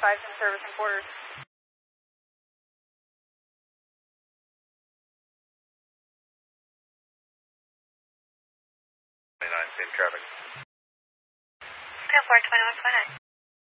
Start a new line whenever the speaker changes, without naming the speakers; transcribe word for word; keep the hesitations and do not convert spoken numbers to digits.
five in service and quarters.
twenty-nine, same traffic.
ten four, twenty-one point nine.